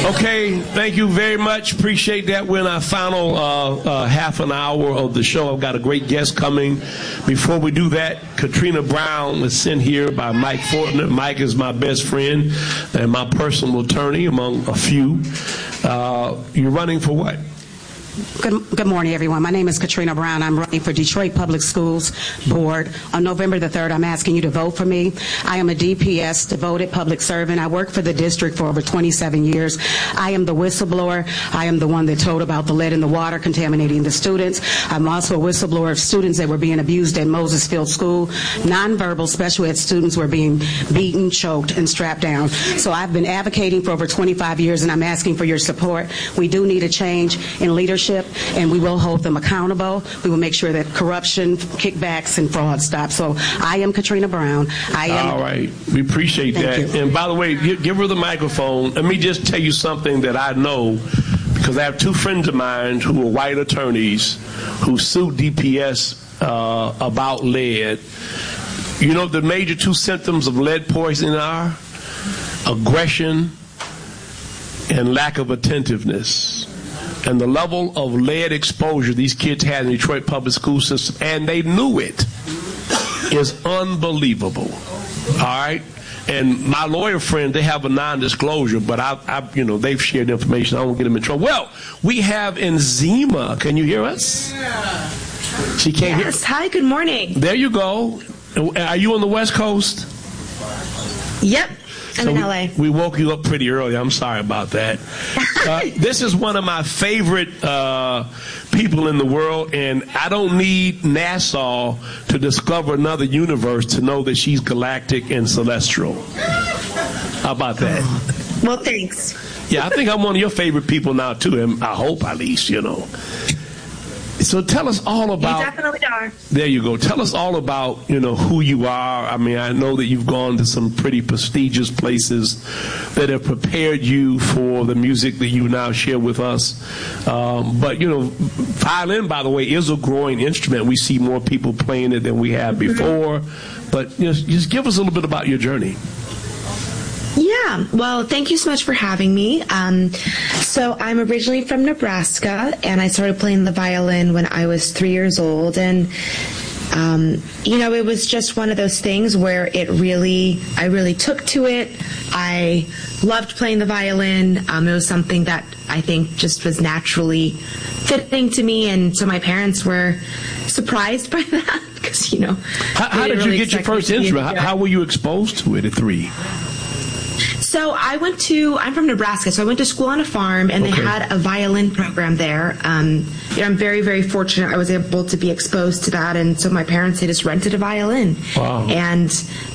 Okay, thank you very much. Appreciate that. We're in our final half an hour of the show. I've got a great guest coming. Before we do that, Katrina Brown was sent here by Mike Fortner. Mike is my best friend and my personal attorney among a few. You're running for what? Good morning, everyone. My name is Katrina Brown. I'm running for Detroit Public Schools Board. On November the 3rd, I'm asking you to vote for me. I am a DPS, devoted public servant. I worked for the district for over 27 years. I am the whistleblower. I am the one that told about the lead in the water contaminating the students. I'm also a whistleblower of students that were being abused at Moses Field School. Nonverbal special ed students were being beaten, choked, and strapped down. So I've been advocating for over 25 years, and I'm asking for your support. We do need a change in leadership, and we will hold them accountable. We will make sure that corruption, kickbacks, and fraud stop. So I am Katrina Brown. All right. We appreciate that. You. And by the way, give her the microphone. Let me just tell you something that I know, because I have two friends of mine who are white attorneys who sued DPS about lead. You know the major two symptoms of lead poisoning are? Aggression and lack of attentiveness. And the level of lead exposure these kids had in the Detroit public school system, and they knew it, is unbelievable. All right? And my lawyer friend, they have a non-disclosure, but they've shared information. I won't get them in trouble. Well, we have Enzima. Can you hear us? She can't hear us. Hi, good morning. There you go. Are you on the West Coast? Yep. I'm in LA. We woke you up pretty early. I'm sorry about that. This is one of my favorite people in the world, and I don't need NASA to discover another universe to know that she's galactic and celestial. How about that? Well, thanks. Yeah, I think I'm one of your favorite people now, too. I hope, at least, So tell us all about... You definitely are. There you go. Tell us all about, who you are. I mean, I know that you've gone to some pretty prestigious places that have prepared you for the music that you now share with us. But, violin, by the way, is a growing instrument. We see more people playing it than we have before. But just give us a little bit about your journey. Yeah, well, thank you so much for having me. So I'm originally from Nebraska, and I started playing the violin when I was 3 years old. And, it was just one of those things where I really took to it. I loved playing the violin. It was something that I think just was naturally fitting to me. And so my parents were surprised by that because, How did you get your first instrument? How were you exposed to it at 3? So I'm from Nebraska, so I went to school on a farm, and they had a violin program there. I'm very, very fortunate I was able to be exposed to that, and so my parents, they just rented a violin. Wow. And,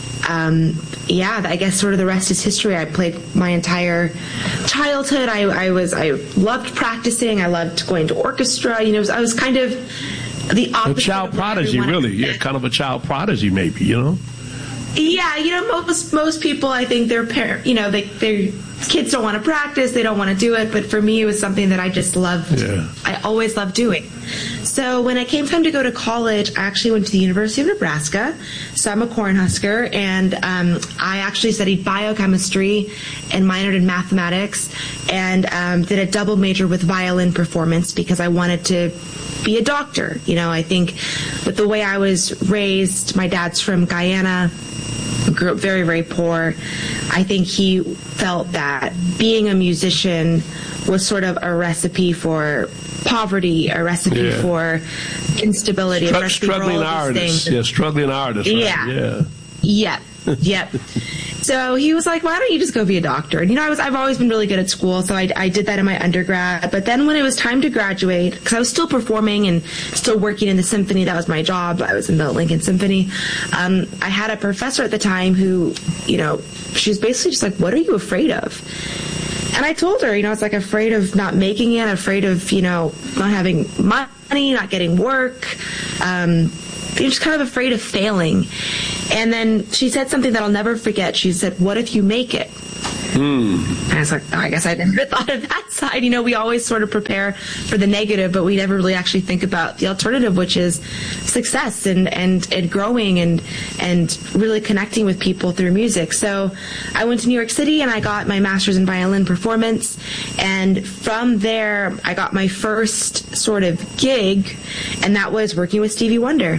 I guess sort of the rest is history. I played my entire childhood. I loved practicing. I loved going to orchestra. I was kind of the opposite. A child prodigy, really. Yeah, kind of a child prodigy, maybe, Yeah, most people, I think their kids don't want to practice, they don't want to do it, but for me it was something that I just loved. Yeah. I always loved doing. So when I came time to go to college, I actually went to the University of Nebraska, so I'm a Cornhusker, and I actually studied biochemistry and minored in mathematics, and did a double major with violin performance because I wanted to be a doctor. I think with the way I was raised, my dad's from Guyana, grew up very, very poor. I think he felt that being a musician was sort of a recipe for poverty, a recipe for instability, a recipe for all of these things. Yeah, struggling artist. Right? Yeah. Yep. So he was like, why don't you just go be a doctor? And, I've always been really good at school, so I did that in my undergrad. But then when it was time to graduate, because I was still performing and still working in the symphony, that was my job. I was in the Lincoln Symphony. I had a professor at the time who, she was basically just like, what are you afraid of? And I told her, I was like afraid of not making it, afraid of, not having money, not getting work. you're just kind of afraid of failing. And then she said something that I'll never forget. She said, "What if you make it?" And I was like, oh, I guess I never thought of that side. We always sort of prepare for the negative, but we never really actually think about the alternative, which is success and growing and really connecting with people through music. So I went to New York City and I got my master's in violin performance. And from there, I got my first sort of gig, and that was working with Stevie Wonder.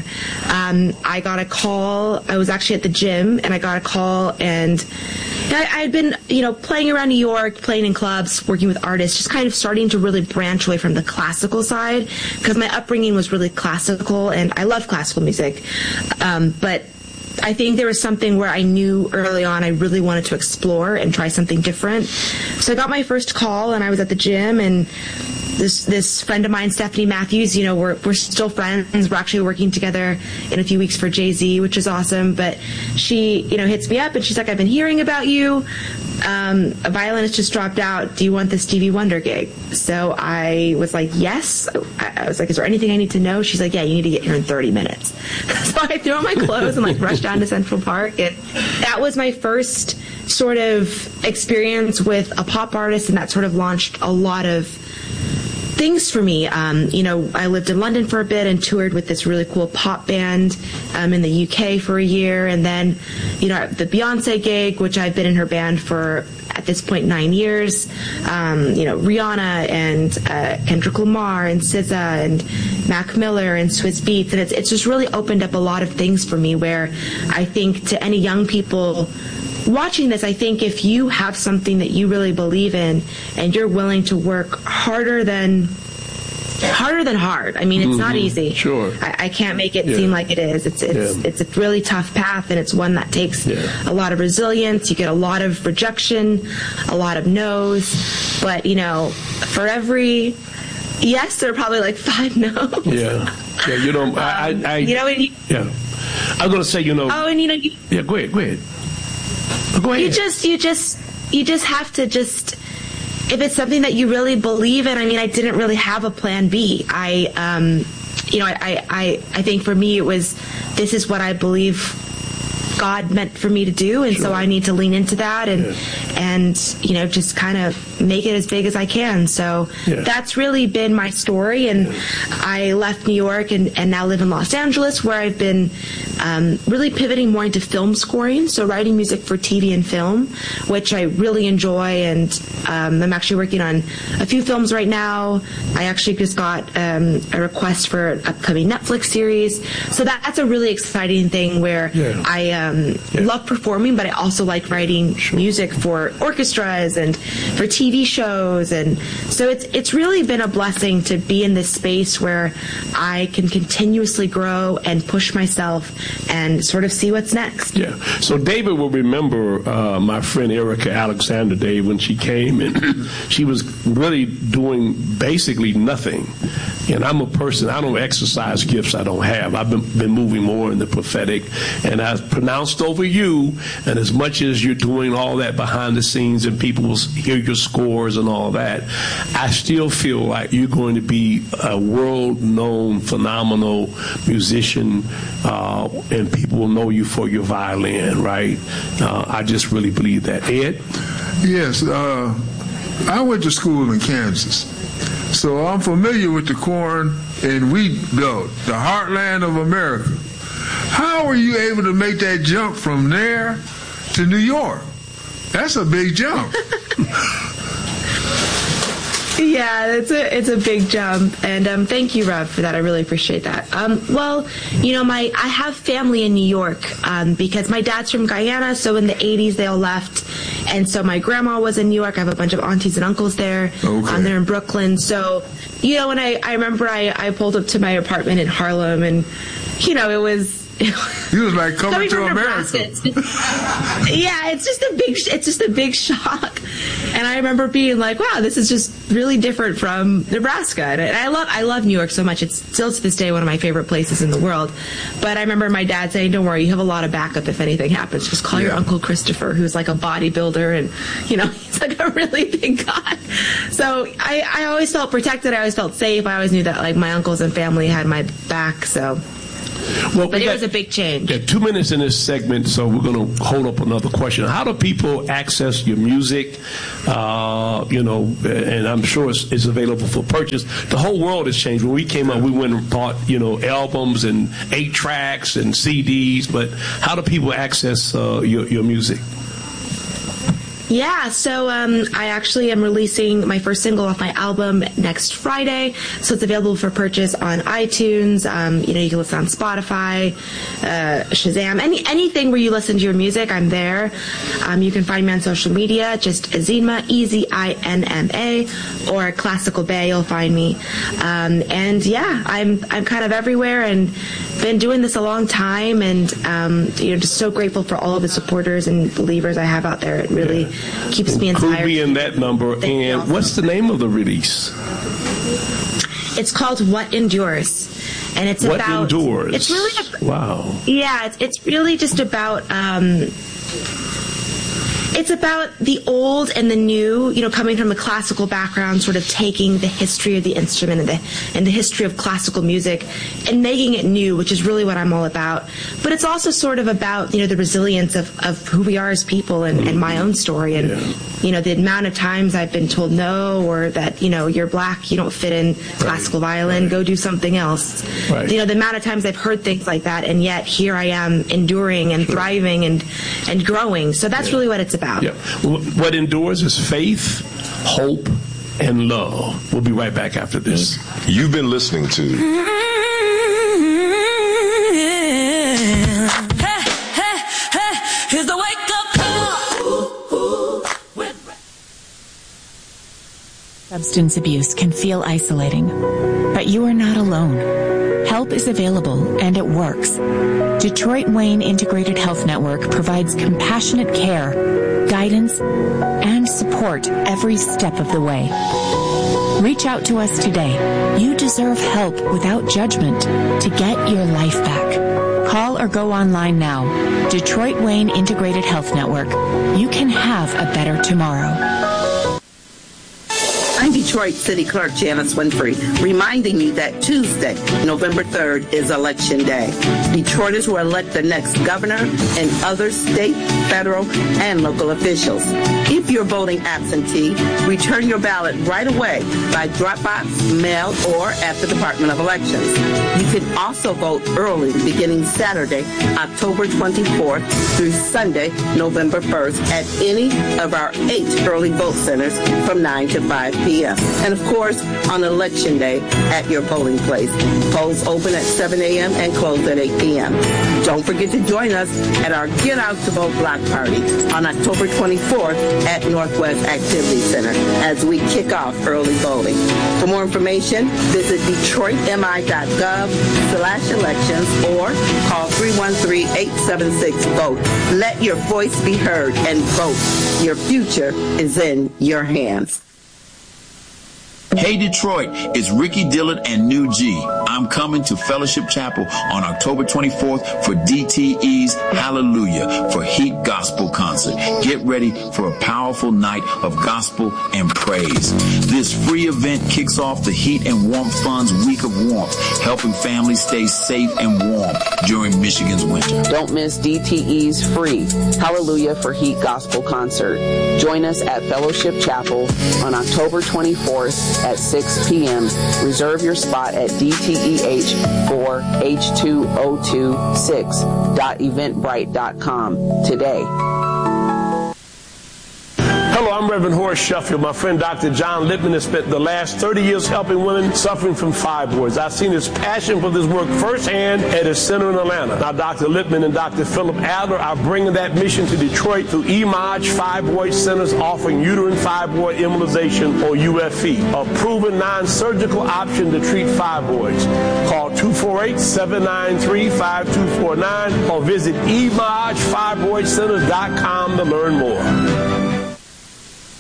I got a call. I was actually at the gym, and I got a call, and I'd been, playing around New York, playing in clubs, working with artists, just kind of starting to really branch away from the classical side, because my upbringing was really classical, and I love classical music. But I think there was something where I knew early on I really wanted to explore and try something different. So I got my first call, and I was at the gym, and this friend of mine, Stephanie Matthews, we're still friends. We're actually working together in a few weeks for Jay-Z, which is awesome. But she, hits me up, and she's like, "I've been hearing about you. A violinist just dropped out. Do you want the Stevie Wonder gig?" So I was like, yes. I was like, "Is there anything I need to know?" She's like, "Yeah, you need to get here in 30 minutes. So I threw on my clothes and rushed down to Central Park. And that was my first sort of experience with a pop artist, and that sort of launched a lot of things for me. I lived in London for a bit and toured with this really cool pop band in the UK for a year. And then, the Beyonce gig, which I've been in her band for, at this point, 9 years. Rihanna and Kendrick Lamar and SZA and Mac Miller and Swizz Beatz. And it's just really opened up a lot of things for me, where I think to any young people watching this, I think if you have something that you really believe in and you're willing to work harder than hard. I mean, it's not easy. Sure. I can't make it seem like it is. It's a really tough path, and it's one that takes a lot of resilience. You get a lot of rejection, a lot of no's. But, for every yes, there are probably like 5 no's. Yeah. I'm going to say, Oh, and Yeah, go ahead. Go ahead. You just have to if it's something that you really believe in. I mean, I didn't really have a plan B. I think for me it was, this is what I believe God meant for me to do, and so I need to lean into that and just kind of make it as big as I can. So that's really been my story, and I left New York and now live in Los Angeles, where I've been really pivoting more into film scoring, so writing music for TV and film, which I really enjoy, and I'm actually working on a few films right now. I actually just got a request for an upcoming Netflix series, so that's a really exciting thing where I love performing, but I also like writing music for orchestras and for TV shows, and so it's really been a blessing to be in this space where I can continuously grow and push myself and sort of see what's next. Yeah. So David will remember my friend Erica Alexander, Dave, when she came, and she was really doing basically nothing. And I'm a person, I don't exercise gifts I don't have. I've been moving more in the prophetic, and I've pronounced over you, and as much as you're doing all that behind the scenes and people will hear your scores and all that, I still feel like you're going to be a world-known, phenomenal musician, and people will know you for your violin, right? I just really believe that. Ed? Yes, I went to school in Kansas, so I'm familiar with the corn and wheat belt, the heartland of America. How were you able to make that jump from there to New York? That's a big jump. Yeah, it's a big jump, and thank you, Rob, for that. I really appreciate that. I have family in New York because my dad's from Guyana, so in the 80s they all left, and so my grandma was in New York. I have a bunch of aunties and uncles there. Okay. They're in Brooklyn, so when I remember I pulled up to my apartment in Harlem, and it was. You was like coming to America. Yeah, it's just a big shock. And I remember being like, wow, this is just really different from Nebraska. And I love New York so much. It's still to this day one of my favorite places in the world. But I remember my dad saying, don't worry, you have a lot of backup if anything happens. Just call your Uncle Christopher, who's like a bodybuilder, and he's like a really big guy. So I always felt protected. I always felt safe. I always knew that like my uncles and family had my back. So Well, but it was a big change. 2 minutes in this segment, so we're going to hold up another question. How do people access your music? And I'm sure it's available for purchase. The whole world has changed. When we came up, we went and bought, albums and 8 tracks and CDs. But how do people access your music? Yeah, so I actually am releasing my first single off my album next Friday, so it's available for purchase on iTunes. You can listen on Spotify, Shazam, anything where you listen to your music, I'm there. You can find me on social media, just Ezinma, Ezinma, or Classical Bay, you'll find me. I'm kind of everywhere and been doing this a long time, and just so grateful for all of the supporters and believers I have out there. It really keeps me inspired. Include me in that number. And what's the name of the release? It's called What Endures, and it's What about. Endures. It's really wow. Yeah, it's really just about. It's about the old and the new, coming from a classical background, sort of taking the history of the instrument and the history of classical music and making it new, which is really what I'm all about. But it's also sort of about, the resilience of who we are as people and my own story. And, the amount of times I've been told no, or that, you're black, you don't fit in classical violin, go do something else. Right. The amount of times I've heard things like that, and yet here I am enduring and thriving and growing. So that's really what it's about. Yeah. What endures is faith, hope, and love. We'll be right back after this. You've been listening to Here's the wake-up call. Substance abuse can feel isolating, but you are not alone. Help is available, and it works. Detroit Wayne Integrated Health Network provides compassionate care, guidance, and support every step of the way. Reach out to us today. You deserve help without judgment to get your life back. Call or go online now. Detroit Wayne Integrated Health Network. You can have a better tomorrow. I'm Detroit City Clerk Janice Winfrey, reminding you that Tuesday, November 3rd, is Election Day. Detroiters will elect the next governor and other state, federal, and local officials. If you're voting absentee, return your ballot right away by drop box, mail, or at the Department of Elections. You can also vote early beginning Saturday, October 24th through Sunday, November 1st at any of our 8 early vote centers from 9 to 5 p.m. And, of course, on Election Day at your polling place. Polls open at 7 a.m. and close at 8 p.m. Don't forget to join us at our Get Out to Vote block party on October 24th at Northwest Activity Center as we kick off early voting. For more information, visit detroitmi.gov/elections or call 313-876-VOTE. Let your voice be heard and vote. Your future is in your hands. Hey Detroit, it's Ricky Dillard and New G. I'm coming to Fellowship Chapel on October 24th for DTE's Hallelujah for Heat Gospel Concert. Get ready for a powerful night of gospel and praise. This free event kicks off the Heat and Warmth Fund's Week of Warmth, helping families stay safe and warm during Michigan's winter. Don't miss DTE's free Hallelujah for Heat Gospel Concert. Join us at Fellowship Chapel on October 24th at 6 p.m. Reserve your spot at DTEH4H2026.eventbrite.com today. Hello, I'm Reverend Horace Sheffield. My friend Dr. John Lippman has spent the last 30 years helping women suffering from fibroids. I've seen his passion for this work firsthand at his center in Atlanta. Now, Dr. Lippman and Dr. Philip Adler are bringing that mission to Detroit through EMOJ Fibroid Centers offering uterine fibroid embolization, or UFE, a proven non-surgical option to treat fibroids. Call 248-793-5249 or visit emojfibroidcenters.com to learn more.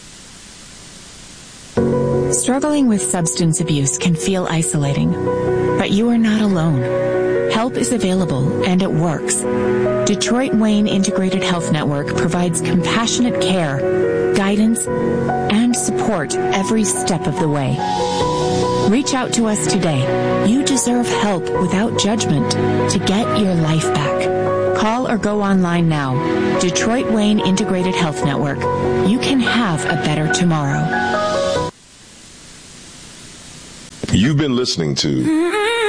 Struggling with substance abuse can feel isolating, But you are not alone. Help is available and it works. Detroit Wayne Integrated Health Network provides compassionate care, guidance, and support every step of the way. Reach out to us today. You deserve help without judgment to get your life back. Call or go online now. Detroit Wayne Integrated Health Network. You can have a better tomorrow. You've been listening to